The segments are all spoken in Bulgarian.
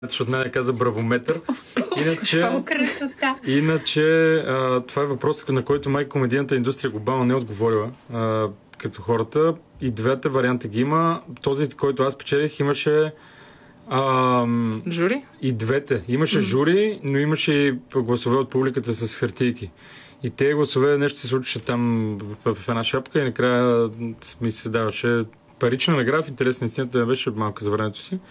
Защото мен каза бравометър. Иначе това е въпрос, на който май комедийната индустрия глобално не е отговорила като хората. И двете варианти ги има. Този, който аз печелих, имаше жури? И двете. Имаше жури, но имаше и гласове от публиката с хартийки. И те гласове нещо се случваше там в една шапка и накрая ми се даваше парична награда. Интересна истината да беше малко за времето си.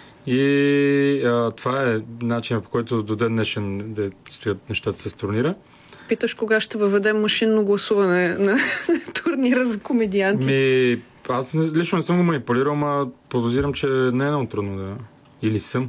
И това е начинът, по който до ден днешен да стоят нещата с турнира. Питаш кога ще въведем машинно гласуване на турнира за комедианти? Аз лично не съм го манипулирал, ама подозирам, че не е много трудно да... Или съм.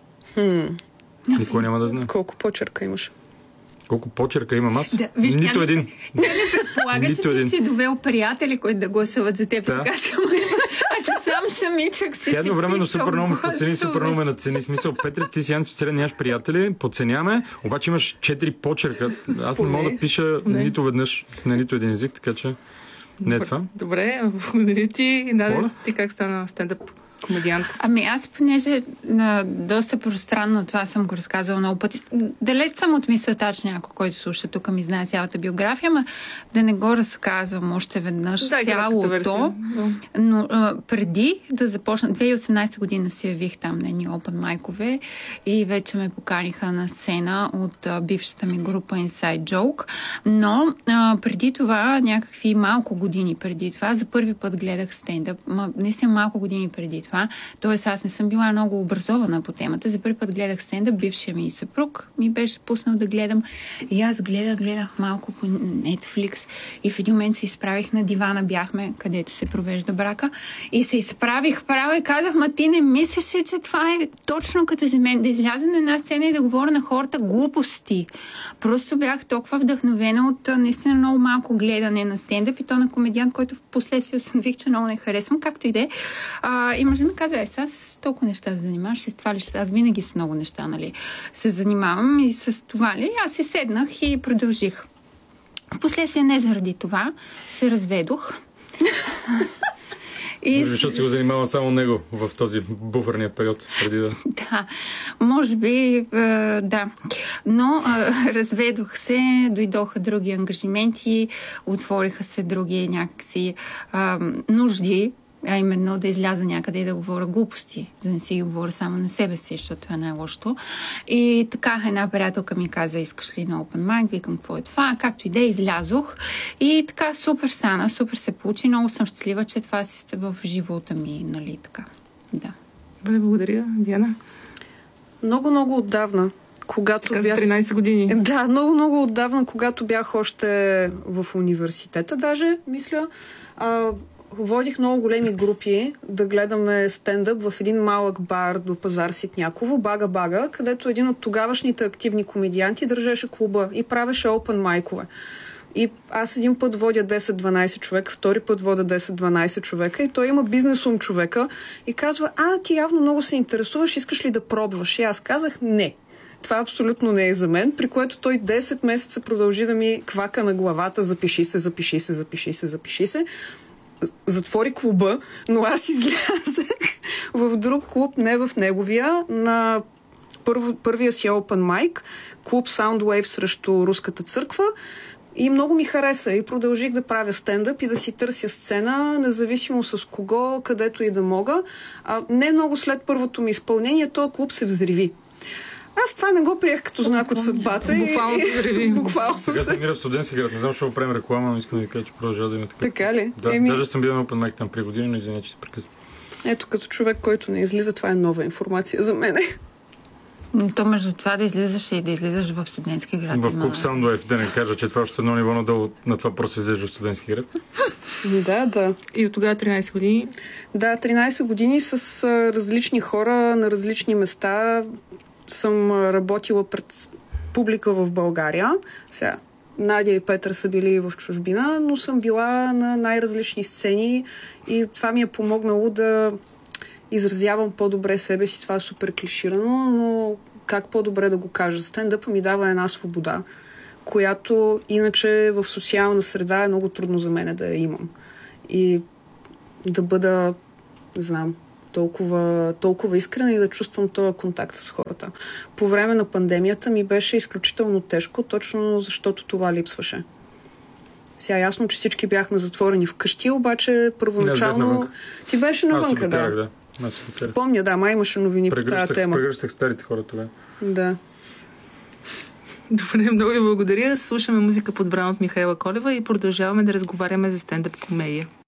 Никой няма да знае. Колко почерка имаш? Колко почерка имам аз? Да, виж, нито един. Тя не предполага, че ти си довел приятели, които да гласуват за теб. А че сам самичък си едновременно супер много ме подцени, супер много ме нацени. Смисъл, Петре, ти си антисоциален, нямаш приятели, подценяваме, обаче имаш 4 почерка. Аз не мога да пиша нито веднъж на нито един език, така че не е това. Добре, благодаря ти. Ти как стана стендъп комедиант? Аз, понеже доста пространно това съм го разказала много пъти. Далеч съм от мисълта, че някой, който слуша тук, ми знае цялата биография, ама да не го разказвам още веднъж цялото. Но преди да започна, 2018 година се явих там на едни open майкове и вече ме поканиха на сцена от бившата ми група Inside Joke. Но преди това, някакви малко години преди това, за първи път гледах стендъп. Наистина малко години преди това. Тоест аз не съм била много образована по темата. За първи път гледах стендъп, бившия ми съпруг ми беше пуснал да гледам. И аз гледах малко по Netflix и в един момент се изправих на дивана, бяхме където се провежда брака и се изправих право и казах, ти не мислеше, че това е точно като за мен, да изляза на една сцена и да говоря на хората глупости. Просто бях толкова вдъхновена от наистина много малко гледане на стендъп и то на комедиант, който в последствие установих, че много не харесвам, както и да е. И може да ми каза, сега с толкова неща се занимаваш, се ствалиш, аз винаги с много неща, се занимавам и с това ли. Аз си седнах и продължих. Впоследствие не заради това се разведох. Защото си го занимава само него в този буферния период преди да... Да, може би, да. Но разведох се, дойдоха други ангажименти, отвориха се други някакси нужди, а именно да изляза някъде и да говоря глупости, за да не си говоря само на себе си, защото това е най-лошото. И така една приятелка ми каза, искаш ли на Open Mic? Викам, какво е това? Както и да излязох. И така супер стана, супер се получи. Много съм щастлива, че това си в живота ми, така. Да. Благодаря, Диана. Много отдавна. Когато така бях... за 13 години. Да, много отдавна, когато бях още в университета, даже, мисля, водих много големи групи да гледаме стендъп в един малък бар до пазар Ситняково, Бага, където един от тогавашните активни комедианти държеше клуба и правеше open майкове. И аз един път водя 10-12 човека, втори път водя 10-12 човека и той има бизнес ум човека и казва, ти явно много се интересуваш, искаш ли да пробваш? И аз казах, не. Това абсолютно не е за мен, при което той 10 месеца продължи да ми квака на главата, запиши се. Затвори клуба, но аз излязах в друг клуб, не в неговия, на първия си open mic, клуб Soundwave срещу Руската църква и много ми хареса и продължих да правя стендъп и да си търся сцена, независимо с кого, където и да мога. Не много след първото ми изпълнение, този клуб се взриви. Аз това не го приех като знак от съдбата. Буквално се взриви. Сега съм мира в студентски град. Не знам, ще го правим реклама, но искам да ви кажа, че продължава да има така. Така ли? Да, даже съм бил на Open Mic там при години, но извиня, че се прекъсвам. Ето, като човек, който не излиза, това е нова информация за мене. То между това да излизаш и да излизаш в студентски град. В клуб Soundwave, да не кажа, че това още едно ниво надолу на това просто излизаш в студентски град. Да. И от тогава 13 години? Да, 13 години с различни хора на различни места. Съм работила пред публика в България. Сега, Надя и Петър са били в чужбина, но съм била на най-различни сцени и това ми е помогнало да изразявам по-добре себе си. Това е супер клиширано, но как по-добре да го кажа? Стендъпът ми дава една свобода, която иначе в социална среда е много трудно за мен да я имам. И да бъда, не знам, толкова искрена и да чувствам този контакт с хората. По време на пандемията ми беше изключително тежко, точно защото това липсваше. Сега ясно, че всички бяхме затворени вкъщи, обаче първоначално... Ти беше навънка, да. Помня, да, май имаше новини по тази тема. Прегръщах старите хора тогава. Да. Добре, много ви благодаря. Слушаме музика, подбрана от Михаела Колева и продължаваме да разговаряме за стендъп комедия.